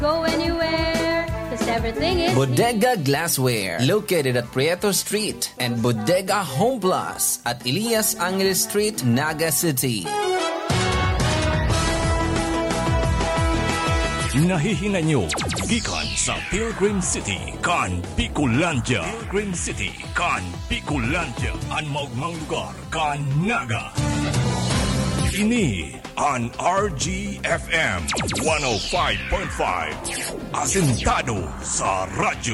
Go anywhere, 'cause everything is Bodega Glassware, located at Prieto Street, and Bodega Home Plus at Elias Angeles Street, Naga City. Nahihinga nyo, gikan sa Pilgrim City, kan Picolandia. Pilgrim City, kan Picolandia. Ang maugmang lugar, kan Naga. Ini ang RGFM 105.5. Asintado sa radyo.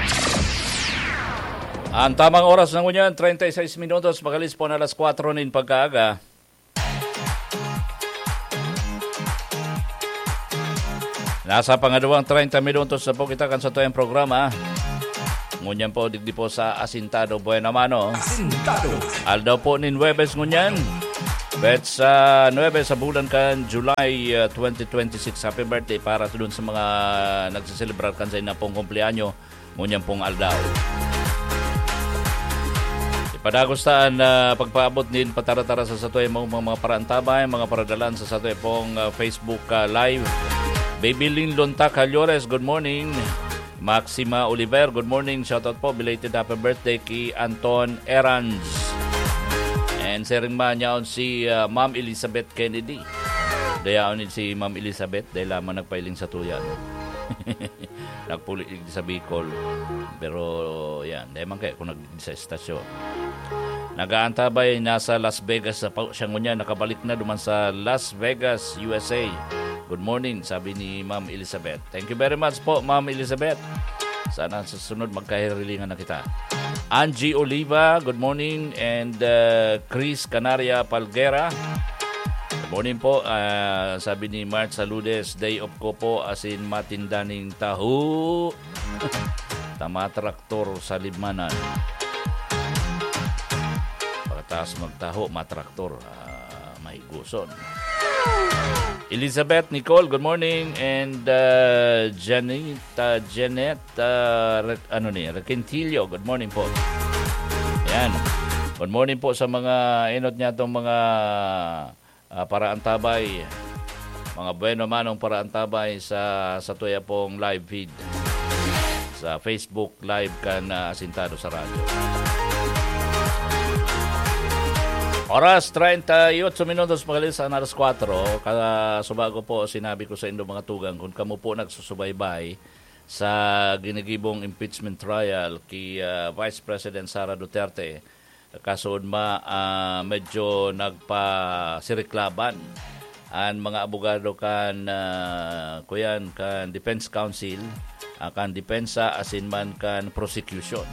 Ang tamang oras ng unyan, 36 minutos, magalis po na alas 4 nin pagkaaga. Nasa pangalawang 30 minutos na po kita kan sa tuyang programa. Ngunyan po, digdi po sa Asintado Buena Mano. Asintado. Aldaw po nin Webes ngunyan. Bet sa 9 sa bulan kan July 2026. Happy birthday para doon sa mga nagsiselebrar kan sa ina pong kumpleanyo. Ngunyan pong aldaw. Ipadagustaan na pagpaabot din patara-tara sa satoy mga parantabay, mga paradalan sa satoy pong Facebook Live. Baby Lynn Lonta Calyores, good morning. Maxima Oliver, good morning. Shoutout po, belated happy birthday kay Anton Erans. And sering man yaon si Ma'am Elizabeth Kennedy. Dayaon si Ma'am Elizabeth dahil lamang nagpailing sa tuyan. Nagpulit sa Bicol. Pero yan, dahil man kayo kung sa estasyon. Nag-aantabay nasa Las Vegas sa siya ngunya, nakabalik na duman sa Las Vegas, USA. Good morning, sabi ni Ma'am Elizabeth. Thank you very much po, Ma'am Elizabeth. Sana sa sunod magkahirilingan na kita. Angie Oliva, good morning. And Chris Canaria Palguera. Good morning po. Sabi ni March Saludes, day off ko po asin matindaning tahu. Tamatraktor sa Libmanan. Pagkatapos magtaho, matraktor. May guson. Elizabeth Nicole, good morning. And Janet Requintillo, good morning po. Yan. Good morning po sa mga inot niya itong mga paraantabay. Mga bueno manong paraantabay sa tuya pong live feed. Sa Facebook live kan Asintado sa radyo. Oras 38 minutos magalis sa alas 4. Subago po sinabi ko sa inyong mga tugang kung kamo po nagsusubaybay sa ginigibong impeachment trial kay Vice President Sara Duterte. Kasood medyo nagpasiriklaban ang mga abogado kan kan Defense Council, kan depensa asin man kan prosecution.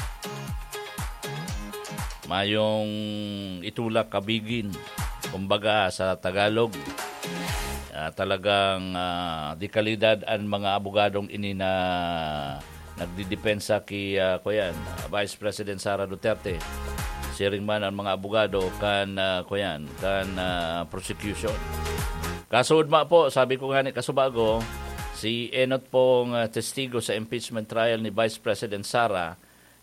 Mayong itulak kabigin, kumbaga sa Tagalog, talagang di kalidad ang mga abogadong ini na nagdidepensa kay Vice President Sara Duterte. Sharing man ang mga abogado kan prosecution. Kasood po, sabi ko nga ni kasubago, si enot pong testigo sa impeachment trial ni Vice President Sara,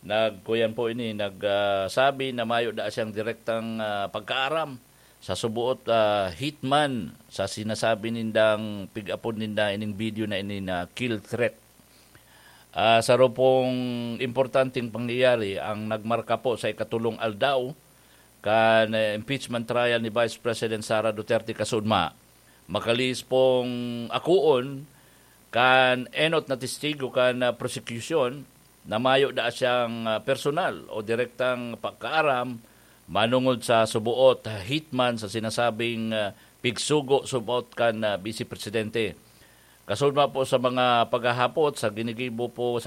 nagsabi na mayo da siyang direktang pagkaaram sa subuot hitman sa sinasabi nindang pig-apod ninda ining video na ini na kill threat. Sa ropong importanteng pangyayari ang nagmarka po sa ikatulong aldaw kan impeachment trial ni Vice President Sara Duterte kasudma. Makalis pong akuon kan enot na testigo kan prosecution na mayo da siyang personal o direktang pagkaaram manungod sa subuot hitman sa sinasabing pigsugo subuot kan Vice Presidente. Kasulma po sa mga paghahapot sa ginibong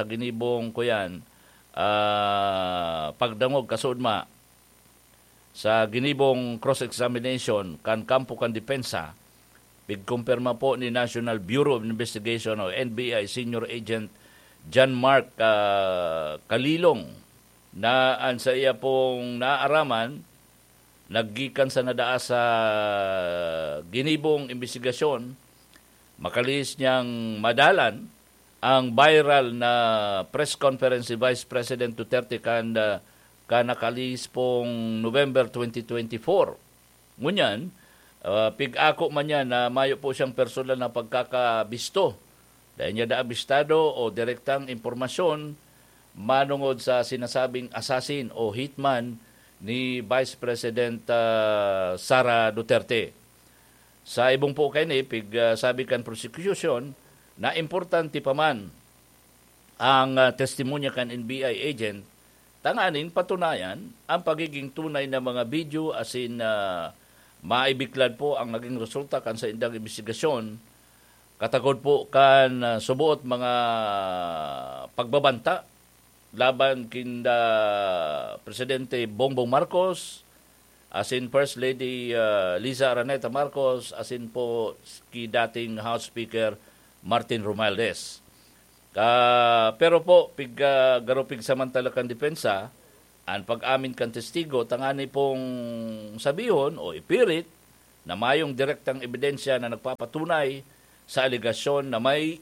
pagdangog kasulma sa ginibong cross-examination kan kampo kan depensa. Pigkumpirma po ni National Bureau of Investigation o NBI Senior Agent John Mark Kalilong na ang sa iya pong naaraman naggikan sa nadaa sa ginibong investigasyon makalis niyang madalan ang viral na press conference si Vice President Duterte kan nakalis pong November 2024. Ngunyan, pig-ako man yan na mayo po siyang personal na pagkakabisto Dahil niya daabistado o direktang impormasyon manungod sa sinasabing assassin o hitman ni Vice President Sara Duterte. Sa ibong po kayo sabi kan prosecution na importante pa man ang testimonya kan NBI agent, tanganin patunayan ang pagiging tunay na mga video as in maibiklad po ang naging resulta kan sa indang investigasyon. Katagod po kan subuot mga pagbabanta laban kinda Presidente Bongbong Marcos, as in First Lady Liza Araneta Marcos, as in po ki dating House Speaker Martin Romualdez. Pero po, garupig samantala kan depensa, ang pag-amin kan testigo, tangani pong sabihon o ipirit na mayong direktang ebidensya na nagpapatunay sa aligasyon na may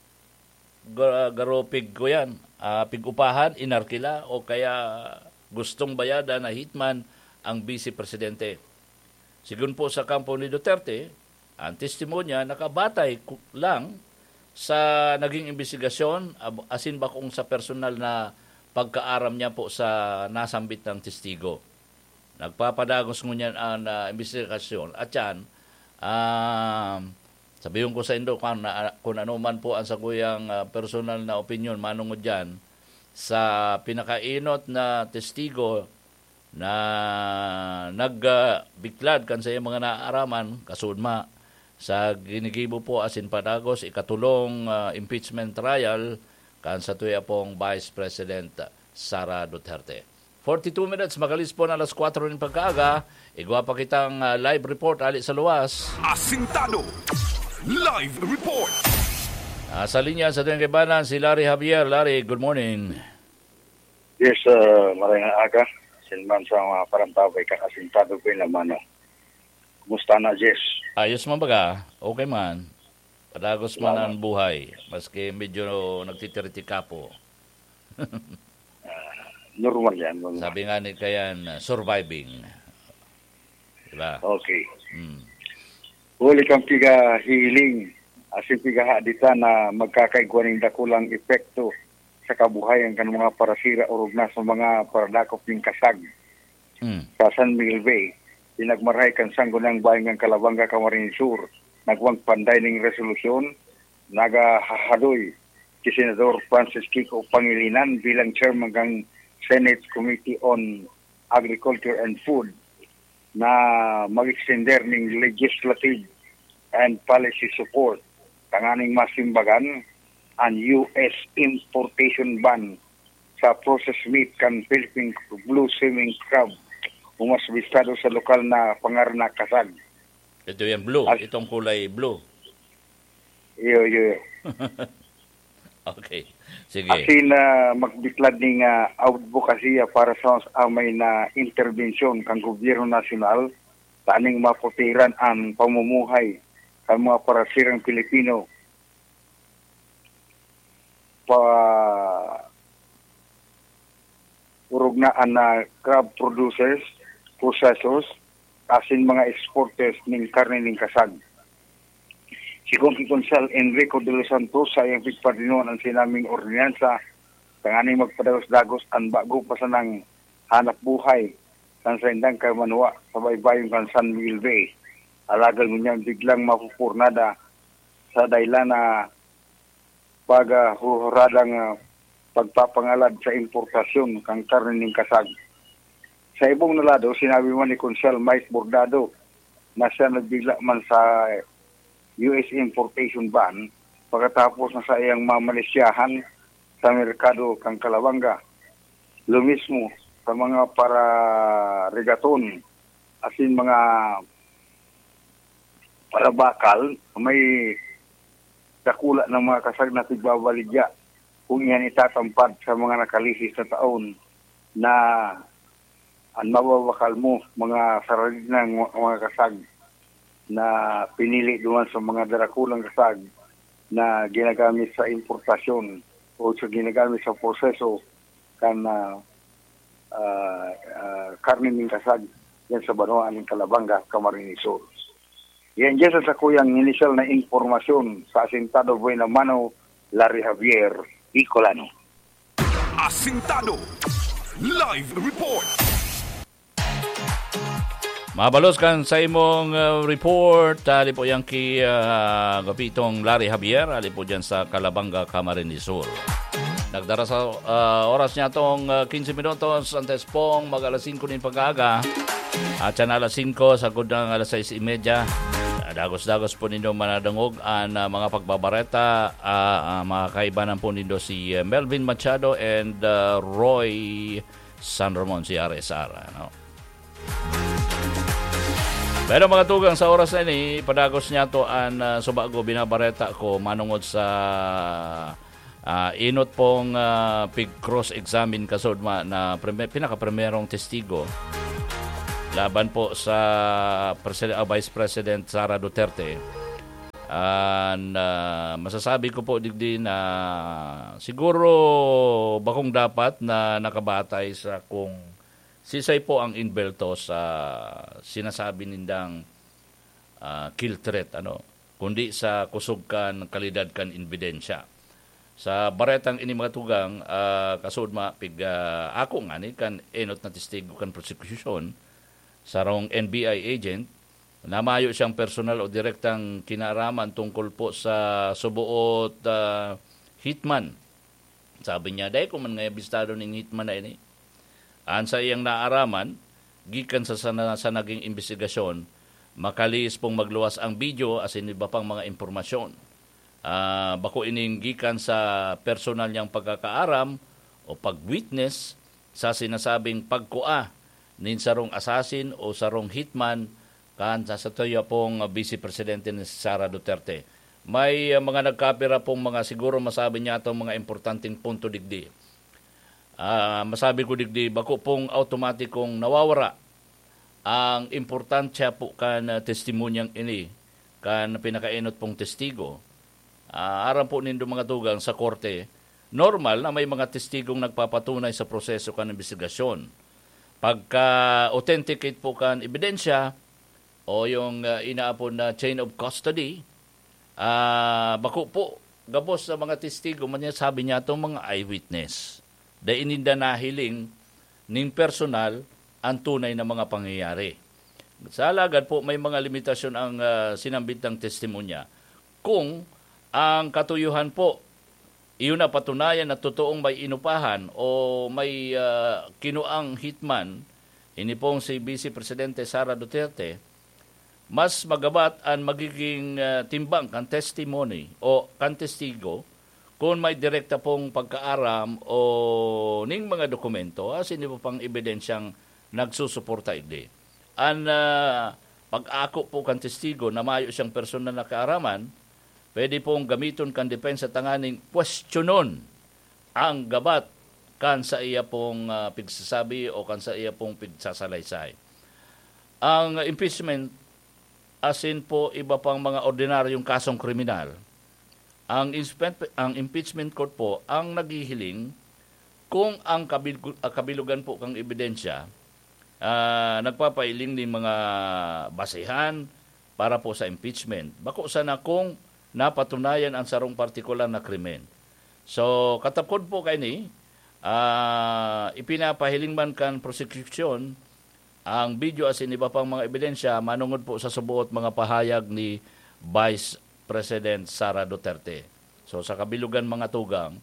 garupig ko yan, pig-upahan, inarkila o kaya gustong bayada na hitman ang Vice Presidente. Sigun po sa kampo ni Duterte, ang testimonya nakabatay lang sa naging investigasyon, asin ba kung sa personal na pagkaaram niya po sa nasambit ng testigo. Nagpapadagos ngunyan ang investigasyon at yan, sabihin ko sa Indo kung ano man po ang saguyang personal na opinion manungod dyan sa pinakainot na testigo na nagbiklad kan sa mga naaaraman kasudma sa ginigibo po asin padagos ikatulong impeachment trial kan sa tuya pong Vice President Sara Duterte. 42 minutes, magalis po na alas 4 ng pagkaaga. Igwa pa kitang live report ali sa luwas. Asintado Live Report. Sa linya sa tuyang kibanan si Larry Javier. Larry, good morning. Yes, maraming aga. Sinman sa mga parantabay ka asintado ko yung naman. Kumusta na, Jess? Ayos man baga? Okay man. Padagos man ang buhay. Maski medyo nagtitiriti-ka po. Normal yan. Sabi nga ni kayan, surviving. Diba? Okay. Huli kang piga-healing. Asin piga-hadita na magkakaigwaning dakulang epekto sa kabuhayan kan mga parasira o rugna sa mga paradakop ng kasag. Sa San Miguel Bay, pinagmaray kan sanggunang bayan ng Calabanga, Camarines Sur, nagwang panday ng resolusyon, nagahahadoy si Senador Francis Kiko Pangilinan bilang chairman ng Senate Committee on Agriculture and Food na mag-extender ng legislative and policy support tanganing masimbagan ang U.S. importation ban sa processed meat kan Philippine blue swimming crab umasbistado sa lokal na pangarna kasag. Ito yung blue, itong kulay blue. Iyo. Okay, sige. Asin na magbiklad ng advocacy para sa amay na interbensyon kang gobyerno nasyonal taning maputiran ang pamumuhay ng mga parasirang Pilipino urugnaan na crab producers, processors, asin mga exporters ng karne ng kasag. Si Konsal Enrico de los Santos sa iyang pagpadinuan ang sinaming ordinansa tanganing magpadagos-dagos ang bago pa sa nang hanap buhay kan sa indang Kamanwa sa baybayon kan San Miguel Bay. Alagal mo niyang biglang mapupurnada sa daylan na paghuhuradang pagpapangalad sa importasyon kang karne ng kasag. Sa ibong nalado, sinabi man ni Konsal Mike Bordado na siya nagbigla man sa U.S. importation ban pagkatapos na sa iyang mamalisyahan sa merkado kang Calabanga. Lumismo sa mga para regaton asin mga para bakal may dakula ng mga kasag na tigbabaligya kung yan itatampad sa mga nakalihis na taon na ang mababakal mo mga sarili ng mga kasag na pinili duman sa mga darakulang kasag na ginagamit sa importasyon o sa ginagamit sa proseso kan karne ng kasag yan sa Banuan ng Calabanga, Camarines Sur. Yan dyan sa kuyang initial na informasyon sa Asintado Buenamano Larry Javier Bicolano. Asintado. Live report. Mabalos kan sa imong report, ali po yang ki gapitong Larry Javier, ali po dyan sa Calabanga, Camarines Sur. Nagdara sa oras niya tong 15 minutos, antes pong mag alas 5 nin pag-aga, at yan alas 5, sagod ng alas 6:30. Dagos-dagos po ninyo manadangog ang mga pagbabareta, mga kaibanan po ninyo si Melvin Machado and Roy San Ramon, si RSR. Ano? Pero mga tugang sa oras na ini, padagos niya to ang subago binabareta ko manungod sa inot pong pig-cross-examine kasod na pinaka-primerong testigo laban po sa Vice President Sara Duterte. Masasabi ko po digdi na siguro bakong dapat na nakabatay sa kung sisay po ang inbelto sa sinasabi nindang kill threat, kundi sa kusog kan kalidad kan ebidensya. Sa baretang ini mga tugang, kasud ako nga ni kan enot na testigo kan prosecution sa rong NBI agent, namayo siyang personal o direktang kinaraman tungkol po sa subuot hitman. Sabi niya, dahil kung man nga bistado ng hitman na ini, sa iyang naaraman, gikan sa naging investigasyon, makalis pong magluwas ang video as in iba pang mga impormasyon. Bako ining gikan sa personal niyang pagkakaaram o pag-witness sa sinasabing pagkua nin sarong assassin o sarong hitman kan sa tuya pong Vice Presidente ni Sara Duterte. May mga nagkapira pong mga siguro masabi niya itong mga importanteng punto digdi. Masabi ko digdi, bako pong automatikong nawawara ang importansya po kan testimonyang ini, kan pinakainot pong testigo. Aram po nindo mga tugang sa korte, normal na may mga testigong nagpapatunay sa proseso kan investigasyon. Pagka-authenticate po kan ebidensya o yung inaapon na chain of custody, bako po, gabos sa mga testigo, sabi niya itong mga eyewitness. Dahil ininda nahiling ning personal ang tunay na mga pangyayari. Sa alagad po, may mga limitasyon ang sinambit ng testimonya. Kung ang katuyuhan po, iyon na patunayan na totoong may inupahan o may kinuang hitman, ini pong si Vice Presidente Sara Duterte, mas magabat ang magiging timbang kan testimony o kan testigo kung may direkta pong pagkaaram o ning mga dokumento, asin po pang ebidensyang nagsusuporta ide. Ang pag-ako po kan testigo na mayo siyang personal na kaaraman, pwede pong gamiton kan depensa tanganing questionon ang gabat kan sa iya pong pigsasabi o kan sa iya pong pigsasalaysay. Ang impeachment, asin po iba pang mga ordinaryong kasong kriminal, ang impeachment court po ang naghihiling kung ang kabilugan po kang ebidensya nagpapailing ng mga basehan para po sa impeachment. Bako sana kung napatunayan ang sarong partikular na krimen. So katapkod po kay ni ipinapahiling man kan prosecution ang video asin iba pang mga ebidensya manungod po sa subuot mga pahayag ni Vice President Sara Duterte. So sa kabilugan mga tugang,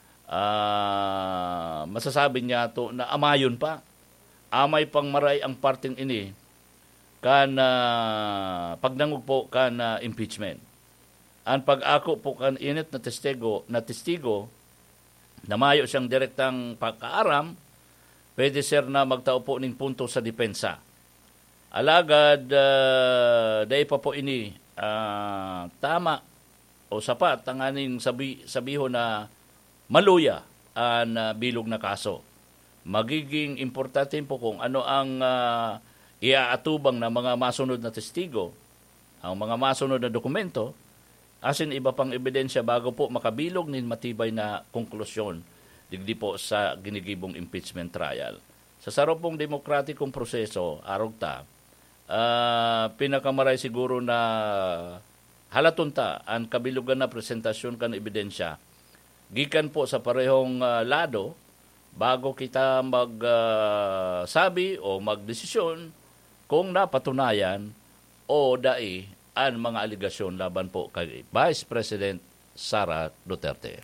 masasabi niya to na amayon pa. Amay pang maray ang parting ini kan pagnangog po kan impeachment. Ang pag-ako po kan init na testigo na mayo siyang direktang pagkaaram, pwede sir na magtao po ning punto sa depensa. Alagad dahil pa po ini tama o sapat ang aning sabiho na maluya ang bilog na kaso. Magiging importante po kung ano ang iaatubang na mga masunod na testigo, ang mga masunod na dokumento, asin iba pang ebidensya bago po makabilog nin matibay na konklusyon digdi po sa ginigibong impeachment trial. Sa sarong demokratikong proseso, arugta, pinakamaray siguro na halatunta ang kabilugan na presentasyon kan ebidensya gikan po sa parehong lado bago kita magsabi o magdesisyon kung napatunayan o dai ang mga aligasyon laban po kay Vice President Sara Duterte.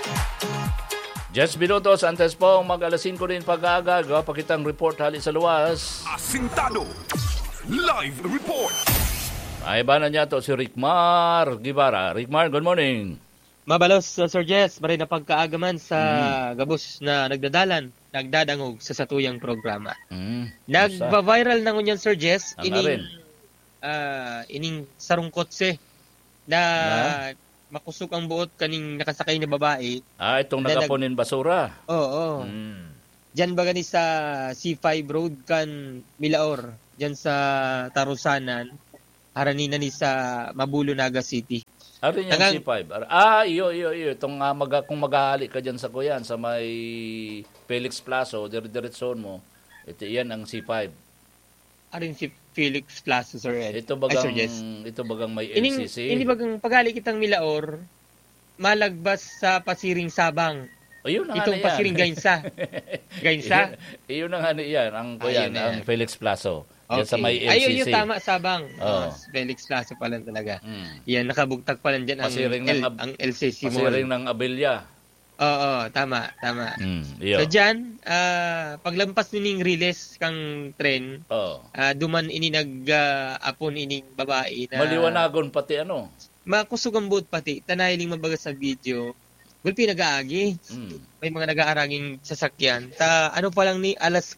10 minutos antes po mag-alas 5 din pag-aaga. Gawa pa kitang report hali sa luwas. Asintado Live Report. Ay ba na niya to si Rickmar Guevara. Rickmar, good morning. Mabalos, Sir Jess, maray na pagkaagaman sa gabos na nagdadangog sa satuyang programa. Nagva-viral na ngunyan, Sir Jess, ining sarong kotse na makusok ang buot kaning nakasakay na babae. Itong nagapunin basura. Oo. Diyan ba gani sa C5 Road kan Milaor, diyan sa Tarusanan, haranina ni sa Mabulo, Naga City. Arin yan C5. Iyo. Itong kung maghahali ka dyan sa Kuyan, sa may Felix Plazo, diretson mo, ito yan ang C5. Arin si Felix Plazo, Sir Ed. Ito bagang may LCC. Hindi bagang paghali kitang Milaor, malagbas sa Pasiring Sabang. Ayun na itong Pasiring Gainsa. Gainsa? Iyon na nga yan, ang Kuyan, ang Felix Plazo. Okay. Sa may LCC. Ayun yung tama, Sabang. Felix Plazo pa lang talaga. Yan, nakabugtag pa lang dyan ang LCC mo. Pasiring ng Abelia. Oo, tama. So dyan, paglampas nining riles kang tren, duman ini nag-apon ining babae na... Maliwanagon pati ano? Makusog ang buot pati. Tanahiling mabaga sa video. Gulpi nag-aagi. May mga nag-aaranging sasakyan. Ano pa lang ni alas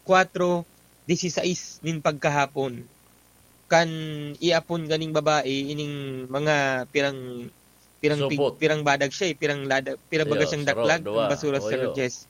4:16 nin pagkahapon kan iapon ganing babae ining mga pirang badag siya pirang bagas siyang daklag ng basura sa Rojes.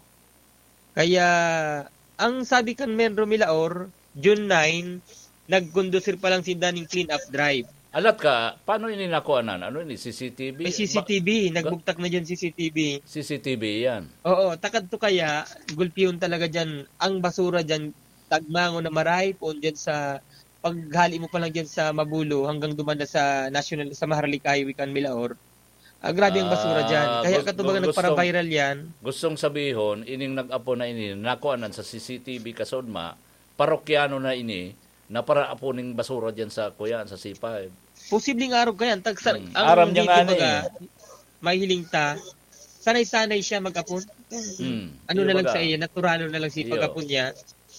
Kaya ang sabi kan Menro Milaor June 9 nagkondusir pa lang si daning clean up drive. Alat ka, paano ini nakuanan? Ano ini CCTV? May CCTV, nagbuktak na dyan CCTV. CCTV yan. Oo, takad to kaya gulpiyon talaga dyan ang basura dyan tagmango na maray po dyan sa paghali mo pa lang dyan sa Mabulo hanggang dumanda sa National sa Maharlika Highway kan Milaor. Grabe ang basura dyan. Kaya katubaga nagpara-viral yan. Gustong sabihin, ining nag-apo na ini, nakuanan sa CCTV kasodma, parokyano na ini, na para apuning basura dyan sa Kuyan, sa C5. Posibleng araw kayan. Aram niya nga may hiling ta, sanay-sanay siya mag-apon. Ano na lang sa iya, naturalo na lang si pag-apon niya.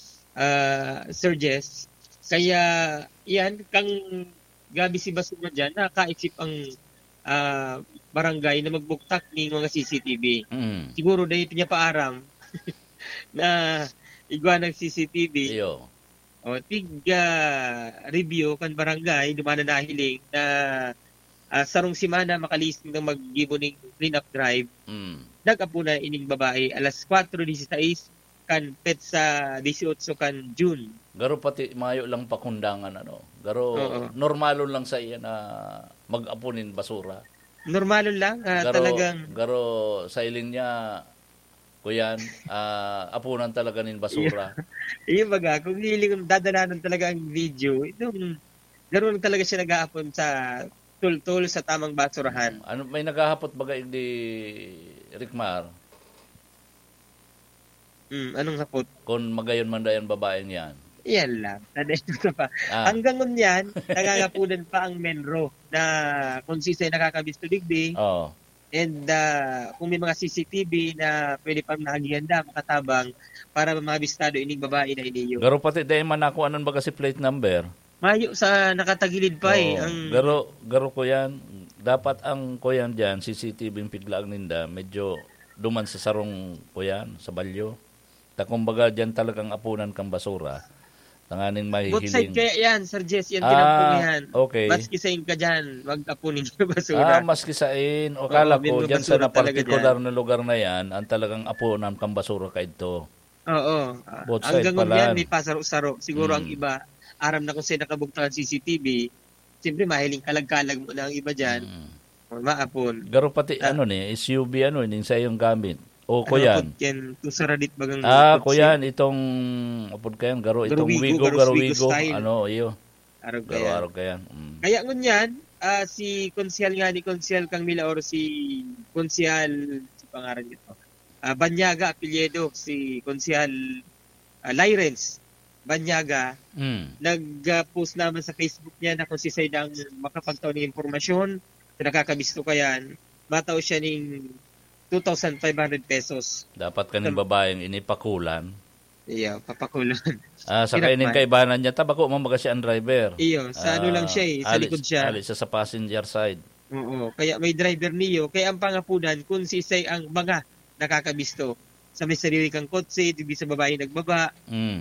Sir Jess. Kaya, yan, kang gabi si basura dyan, nakaisip ang barangay na magbuktak ng mga CCTV. Siguro dahil niya paaram na igwa ng CCTV. Review kan barangay, dumana na hiling na sarong simana makalisting ng mag-gibo ng clean up drive. Nag-apo na ining babae alas 4:16 kan pet sa 18 kan June. Garo pati mayo lang pakundangan ano. Garo normalon lang sa iya na mag-apunin basura. Normalon lang talagang garo sa iling niya Kuyan, apunan talaga nin basura. Iyo baga, kung hiling dadalanan talaga ang video, itong garo lang talaga siya nag-aapon sa tul-tul sa tamang basurahan. Ano may naghahapot baga hindi Rickmar? Anong hapot? Kung magayon man dayan babaeng yan. Yan lang. Hanggang yan, nagagapunan pa ang Menro na kung sisay nakakabisto digdi. And kung may mga CCTV na pwede pang nahagihanda, makatabang para mabistado ining babae na iniyo. Garo pati dahil man ako anon ba kasi plate number? Mayo sa nakatagilid pa ang... Garo ko yan. Dapat ang ko yan dyan, CCTV piglaang ninda, medyo duman sa sarong ko yan, sa balyo. Kumbaga dyan talagang apunan kang basura. Tanganing mahihiling. Both side kaya yan, Sir Jess, yan pinampungihan. Okay. Maski sain ka dyan, mag-apunin yung basura. Maski sain. O kala ko, dyan sa na-particular na lugar na yan, ang talagang apunan kang basura ka ito. Oo. Both side hanggang pala. yan, may pasaro-saro. Siguro ang iba, aram na kung sa'yo nakabugtakan CCTV, siyempre mahiling kalag-kalag mo na ang iba dyan. Maapon. Garo pati, SUV, yung sa iyong gamit. O Kuyan. Ito saradit bagang Kuyan, itong apod kayan, garo itong Wigo. Iyo. Araw kayan. Kaya ngunyan, si Konsyal nga ni Konsyal Kang Milaor, si Konsyal pangalan nito. Banyaga apelyido si Konsehal Lyrens Banyaga. Nag-post naman sa Facebook niya na kung si Say ang makapagtaw ng impormasyon na nakakabisto ka yan, mataw siya ng 2,500 pesos. Dapat kaning babaeng inipakulan. Iya, papakulan. Sa kainin kaibanan niya, tabako mo siya ang driver. Iyo, sa ano lang siya sa likod siya. Alis sa passenger side. Oo, kaya may driver niyo. Kaya ang pangapunan, kung si Say ang mga nakakabisto, sa may sarili kang kotse, di sa babae nagbaba,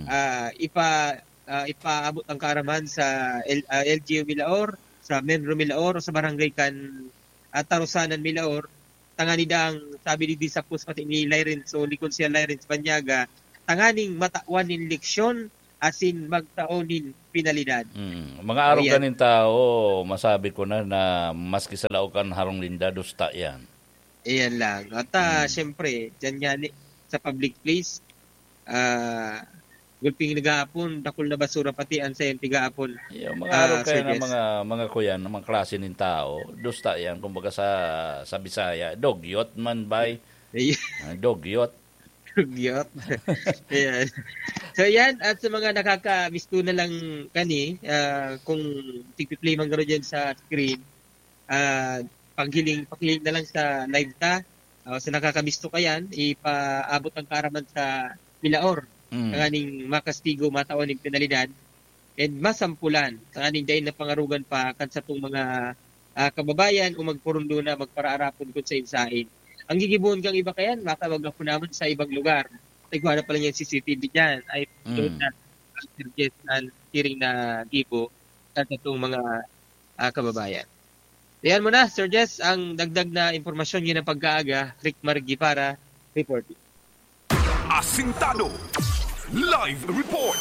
ipaabot ang kaaraman sa LGU Milaor, sa Menro Milaor, o sa Barangay Kan Tarusanan Milaor. Tangani ang sabi di sa post pati ni Lyrens, so likod siya Lyrens Banyaga, tanganing matawan leksyon asin magtaonin penalidad. Mga araw ganin tao, masabi ko na maski sa laukan harong linda, dusta yan. Iyan lang. At syempre, dyan yan sa public place, gulping nagahapon, dakol na basura pati ang sayang tigahapon. Mga araw kayo na mga kuyan, mga klase ng tao, dusta yan, kumbaga sa Bisaya, dogyot man bay. Dogyot. Dugyot. Ayan. So yan, at sa mga nakakabisto na lang kani, kung tigpi-play man garo dyan sa screen, paghiling na lang sa live ta, sa nakakabisto ka yan, ipaabot ang kaaraman sa Milaor. Ang aning makastigo, matawan ng penalidad, and masampulan. Ang aning dahin na pangarugan pa kan sa itong mga kababayan o magpurundo na magparaarapon kung sa insahin. Ang gigibuon kang iba kayan, makawag ako naman sa ibang lugar. Tagwa na pala yung CCTV dyan. Ay doon na ang tiring na gibo sa itong mga kababayan. Diyan mo na, Sir Jess, ang dagdag na impormasyon yun ng pagkaaga. Rick Margi para reporting. Asintado Live Report.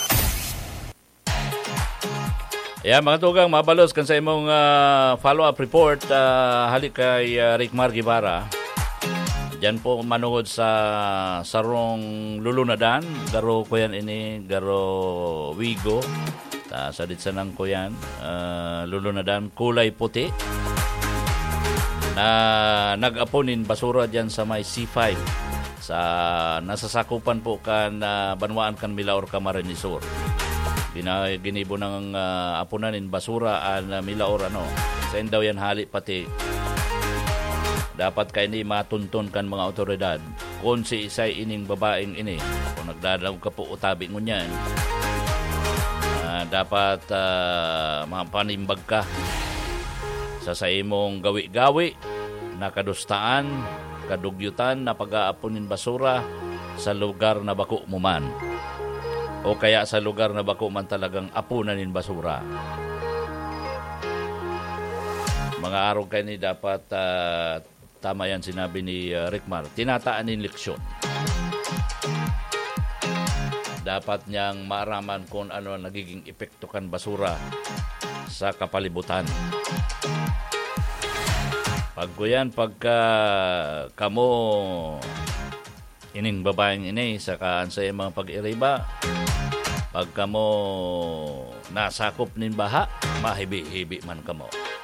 Yan, mga tugang, mabalos kan sa imong follow-up report, halik kay Rick Margi para. Diyan po manood sa sarong lulunadan, garo ko yan ini, garo Wigo, sa ditsanang ko yan, lulunadan, kulay puti, na nag-aponin basura diyan sa may C5, sa nasasakupan po kan Banwaan kan Milaor, Camarines Sur. Ginibo ng apunanin basura an Milaor, sa daw yan hali pati. Dapat kayo ni matuntun kan mga otoridad kung si isay ining babaeng ini, kung nagdadaw ka po utabi mo niyan, dapat mapanimbag ka sa imong gawi-gawi na kadustaan, kadugyutan na pag-aapunin basura sa lugar na bako mo man, o kaya sa lugar na bako man talagang apunanin basura. Mga araw kayo ni dapat tama yan sinabi ni Rickmar, tinataanin leksyon. Dapat niyang maaraman kung ano nagiging epekto kan basura sa kapalibutan. Pagka kamo ining babaeng ini sa kaansay mga pag-iriba, pagka mo nasakop nin baha, mahibi-hibi man kamo.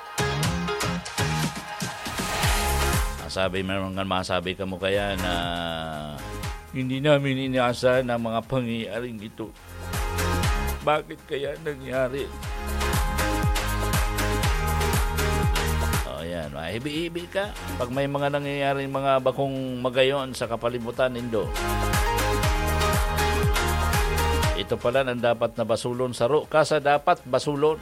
Masabi ka mo kaya na hindi namin inaasahan ang mga pangyayaring ito. Bakit kaya nangyari? Yan, mahibi-hibi ka pag may mga nangyayaring mga bakong magayon sa kapalibutan nindo. Ito pala ang dapat na basulon sa kasa dapat basulon.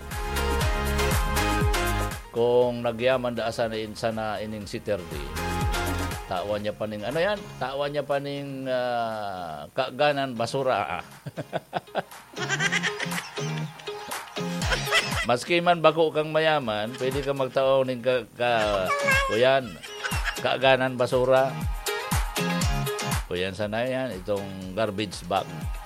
Kung nagyaman daasa na insana ining si Terdi, tawan niya pa ning tawan niya pa ning kaganan basura. Maski man bako kang mayaman, pwede ka magtao ning kuyan kaganan basura. Kuyan sana yan, itong garbage bag.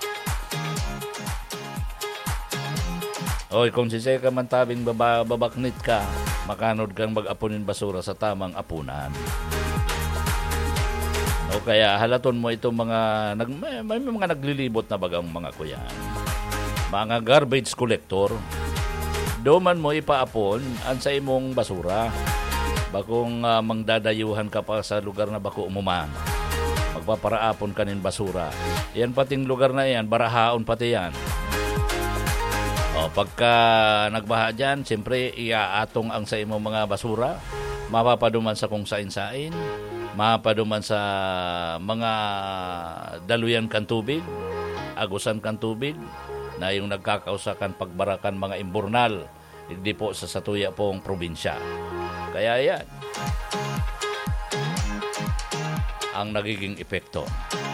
Oy, kung sisay ka man tabing babaknit ka, makanod kang mag-apunin basura sa tamang apunan. O kaya halaton mo itong mga may mga naglilibot na bagang mga kuyan, mga garbage collector. Doman mo ipaapon an sa imong basura bakong mangdadayuhan ka pa sa lugar na bako umuman. Magpaparaapon kanin basura. Yan pating lugar na yan, barahaon pati yan. O, pagka nagbaha dyan, siyempre iaatong ang sa imong mga basura. Mapapaduman sa kung sain-sain. Mapapaduman sa mga daluyan kan tubig. Agusan kan tubig. Na yung nagkakausakan pagbarakan mga imburnal. Hindi po sa Satuya pong probinsya. Kaya yan ang nagiging epekto.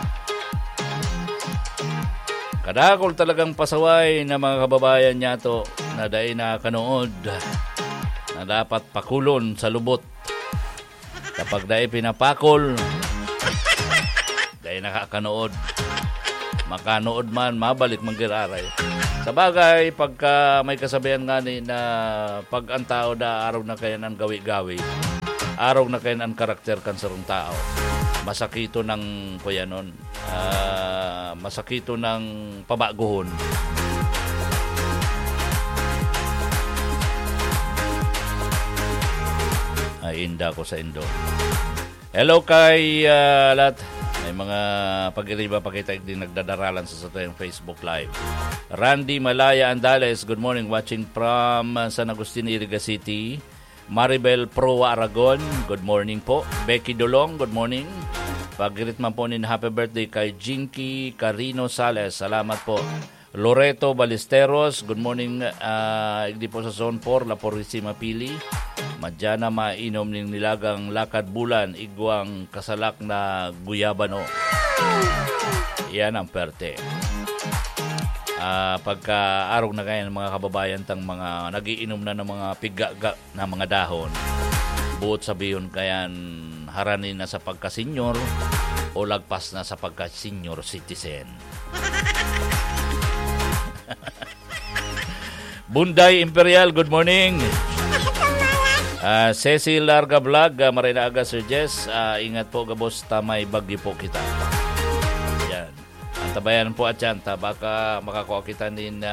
Kadakol talagang pasaway na mga kababayan niya to na dahil nakakanood na dapat pakulon sa lubot. Kapag dahil pinapakol, dahil nakakanood, makanood man, mabalik manggiraray. Sa bagay, pagka may kasabihan nga ni na pag ang tao da araw na kaya ng gawi-gawi, araw na kaya ng karakter kan sarong tao. Masakito ng kuyanon, masakito ng pabaguhon. Ay, inda ko sa Indo. Hello kay lahat. May mga pag-iriba pakita din nagdadaralan sa Satuyang Facebook Live. Randy Malaya Andales, good morning, watching from San Agustin, Iriga City. Maribel Proa Aragon, good morning po. Becky Dolong, good morning. Pag-greet man po ni happy birthday kay Jinky Carino Sales, salamat po. Loreto Ballesteros, good morning. Hindi po sa Zone 4, La Purisima Pili. Madyana mainom ng nilagang lakad bulan, igwang kasalak na guyabano. Yan ang perte. Pagka araw na kayo ng mga kababayan tang mga nagiinom na ng mga pigaga na mga dahon, buot sabihin kayan haranin na sa pagka-senior o lagpas na sa pagka-senior citizen. Bunday Imperial, good morning. Cecil Larga Vlog, Marina Aga Sir Jess, ingat po gabos, tamay bagyo po kita. Yan. Antabayan po at yan, baka makakuha kita din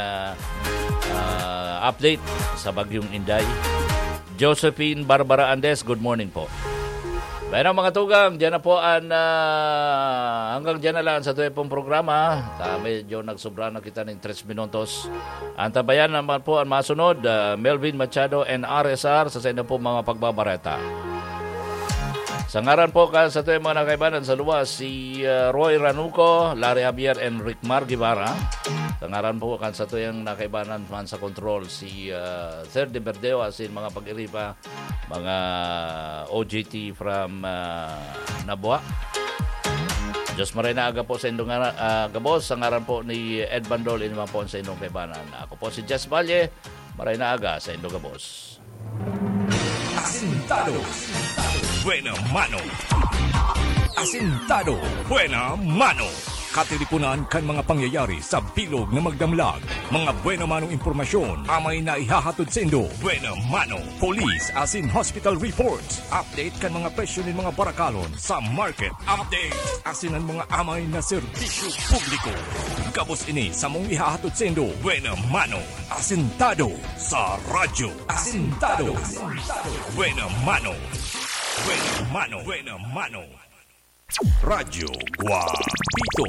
update sa bagyong Inday. Josephine Barbara Andes, good morning po. Bayan mga tugang, dyan na po hanggang dyan na lang sa tuwing pong programa. Medyo nagsobra na kita ng 3 minutos. Antabayan naman po ang masunod, Melvin Machado and RSR sa sino po mga pagbabareta. Sa ngaran po sa tuwing mga nakaibanan sa luwas, si Roy Ranuco, Larry Javier and Rick Mar Guevara. Sa ngaran po sa tuwing nakaibanan man sa control, si Third de Berdeo, asin mga pag-iripa, mga OJT from Nabua. Diyos Marina Aga po sa Indong Gabos. Sa ngaran po ni Ed Bandol, naman po sa Indong Kaibanan. Ako po si Jess Valle, Marina Aga sa Indong Gabos. Asintado, buena mano. Asintado, buena mano. Katilipunan kan mga pangyayari sa bilog na magdamlag. Mga buena manong impormasyon amay na ihahatod sa Indo. Buena mano. Police as in hospital reports. Update kan mga presyo ng mga barakalon sa market. Update as in ang mga amay na serbisyo publiko. Gabos ini sa mong ihahatod sa Indo. Buena mano. Asintado sa radyo. Asintado. Buena mano. Buena mano. Buena mano. Radyo Guapito.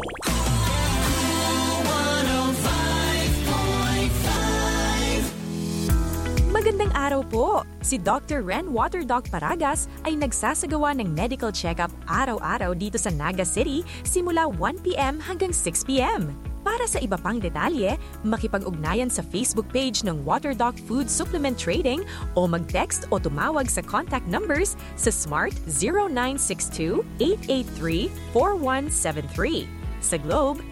Magandang araw po! Si Dr. Ren Waterdoc Paragas ay nagsasagawa ng medical check-up araw-araw dito sa Naga City simula 1 p.m. hanggang 6 p.m. Para sa iba pang detalye, makipag-ugnayan sa Facebook page ng Waterdoc Food Supplement Trading o mag-text o tumawag sa contact numbers sa Smart 0962-883-4173. Sa Globe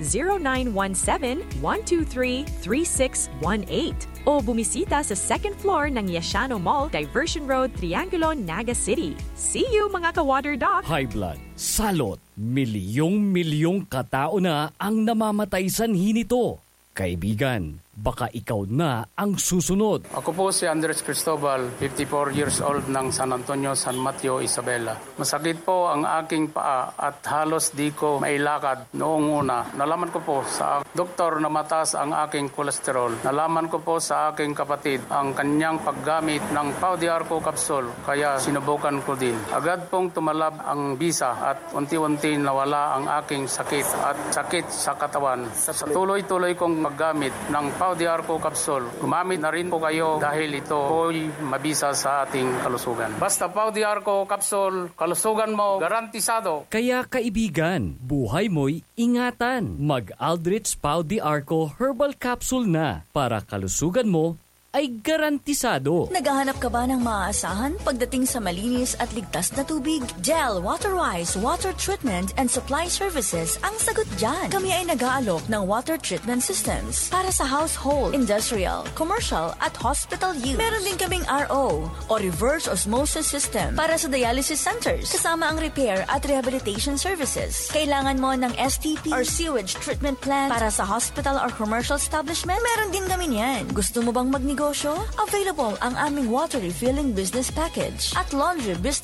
0917-123-3618 o bumisita sa second floor ng Yashano Mall, Diversion Road, Triangulo, Naga City. See you mga ka-Waterdoc! High blood, salot, milyong katao na ang namamatay sanhi nito. Kaibigan, Baka ikaw na ang susunod. Ako po si Andres Cristobal, 54 years old ng San Antonio, San Mateo, Isabela. Masakit po ang aking paa at halos di ko mailakad noong una. Nalaman ko po sa doktor na mataas ang aking kolesterol. Nalaman ko po sa aking kapatid ang kanyang paggamit ng Pau de Arco capsule, kaya sinubukan ko din. Agad pong tumalab ang bisa at unti-unti nawala ang aking sakit at sakit sa katawan. Sa tuloy-tuloy kong paggamit ng Pau de Arco capsule, gumamit na rin po kayo dahil ito po'y mabisa sa ating kalusugan. Basta Pau de Arco capsule, kalusugan mo garantisado. Kaya kaibigan, buhay mo'y ingatan. Mag-Aldrich Pau de Arco Herbal Capsule na para kalusugan mo ay garantisado. Naghahanap ka ba ng maaasahan pagdating sa malinis at ligtas na tubig? Gel, Waterwise, Water Treatment and Supply Services ang sagot dyan. Kami ay nag-aalok ng water treatment systems para sa household, industrial, commercial at hospital use. Meron din kaming RO o reverse osmosis system para sa dialysis centers, kasama ang repair at rehabilitation services. Kailangan mo ng STP or sewage treatment plant para sa hospital or commercial establishment? Meron din kami yan. Gusto mo bang magnegosyo? Available ang aming water refilling business package at laundry business